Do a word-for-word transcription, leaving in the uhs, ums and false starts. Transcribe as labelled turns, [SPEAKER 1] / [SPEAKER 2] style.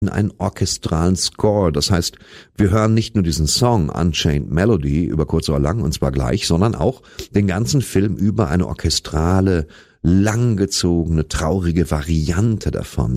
[SPEAKER 1] einen orchestralen Score. Das heißt, wir hören nicht nur diesen Song Unchained Melody über kurz oder lang und zwar gleich, sondern auch den ganzen Film über eine orchestrale, langgezogene, traurige Variante davon.